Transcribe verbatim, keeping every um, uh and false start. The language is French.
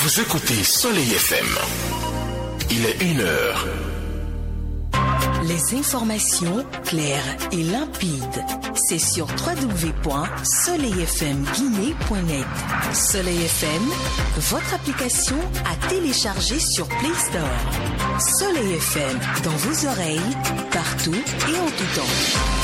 Vous écoutez Soleil F M. Il est une heure. Les informations claires et limpides, c'est sur w w w point soleil f m guinée point net. Soleil F M, votre application à télécharger sur Play Store. Soleil F M, dans vos oreilles, partout et en tout temps.